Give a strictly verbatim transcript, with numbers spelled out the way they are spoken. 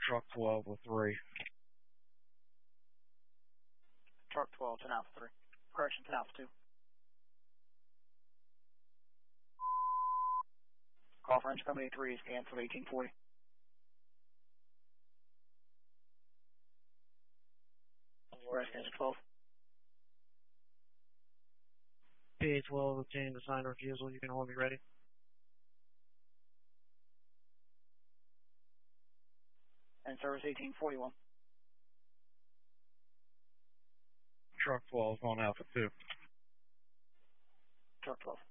Truck twelve with three. Truck twelve, ten Alpha three. Correction, ten Alpha two. Call French Company three is canceled, eighteen forty. West Cancer twelve. P A twelve obtained assigned refusal. You can hold me ready. And service eighteen forty-one. Truck twelve on Alpha two. Truck twelve.